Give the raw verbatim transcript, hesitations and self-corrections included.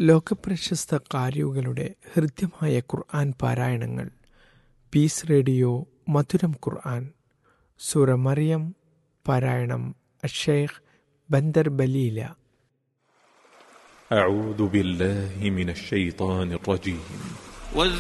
ലോകപ്രശസ്ത ഖാരികളുടെ ഹൃദ്യമായ ഖുർആൻ പാരായണങ്ങൾ. Piece radio മധുരം ഖുർആൻ. സൂറ മറിയം പാരായണം അഷ്ശൈഖ് ബന്ദർ ബലീല. أعوذ بالله من الشيطان الرجيم